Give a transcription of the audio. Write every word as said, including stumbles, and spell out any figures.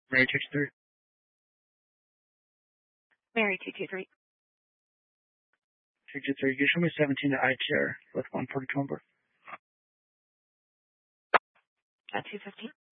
Mary two two three. Mary two two three. two two three. You show me seventeen to I T R with one forty-two on board. At two fifteen.